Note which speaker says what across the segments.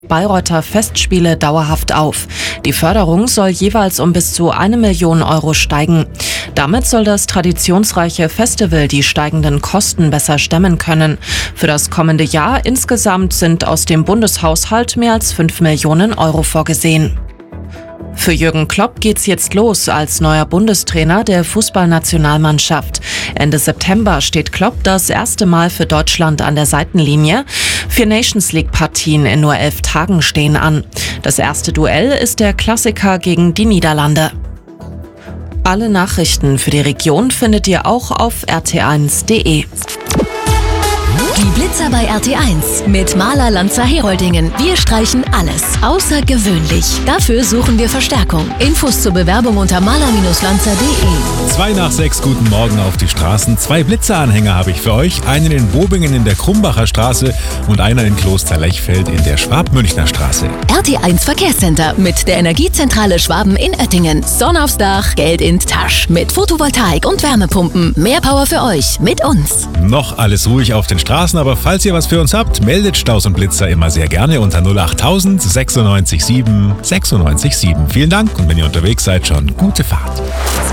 Speaker 1: Bayreuther Festspiele dauerhaft auf. Die Förderung soll jeweils um bis zu 1 Million Euro steigen. Damit soll das traditionsreiche Festival die steigenden Kosten besser stemmen können. Für das kommende Jahr insgesamt sind aus dem Bundeshaushalt mehr als 5 Millionen Euro vorgesehen. Für Jürgen Klopp geht's jetzt los als neuer Bundestrainer der Fußballnationalmannschaft. Ende September steht Klopp das erste Mal für Deutschland an der Seitenlinie. 4 Nations-League-Partien in nur 11 Tagen stehen an. Das erste Duell ist der Klassiker gegen die Niederlande. Alle Nachrichten für die Region findet ihr auch auf rt1.de.
Speaker 2: Die Blitzer bei RT1 mit Maler Lanza Heroldingen. Wir streichen alles außergewöhnlich. Dafür suchen wir Verstärkung. Infos zur Bewerbung unter maler-lanza.de.
Speaker 3: 5:02, guten Morgen auf die Straßen. 2 Blitzeranhänger habe ich für euch. Einen in Bobingen in der Krumbacher Straße und einer in Kloster-Lechfeld in der Schwab-Münchner Straße.
Speaker 2: RT1 Verkehrscenter mit der Energiezentrale Schwaben in Oettingen. Sonne aufs Dach, Geld in die Tasche. Mit Photovoltaik und Wärmepumpen. Mehr Power für euch mit uns.
Speaker 3: Noch alles ruhig auf den Straßen, aber falls ihr was für uns habt, meldet Staus und Blitzer immer sehr gerne unter 08000 96 7 96 7. Vielen Dank und wenn ihr unterwegs seid, schon gute Fahrt.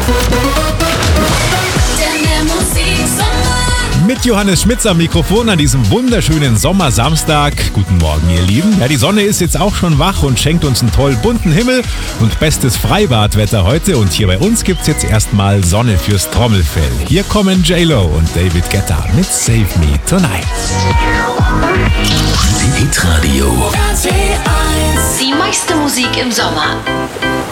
Speaker 3: Mit Johannes Schmitz am Mikrofon an diesem wunderschönen Sommersamstag. Guten Morgen, ihr Lieben. Ja, die Sonne ist jetzt auch schon wach und schenkt uns einen toll bunten Himmel und bestes Freibadwetter heute. Und hier bei uns gibt's jetzt erstmal Sonne fürs Trommelfell. Hier kommen J-Lo und David Guetta mit Save Me Tonight.
Speaker 4: Hitradio.
Speaker 2: Die meiste Musik im Sommer.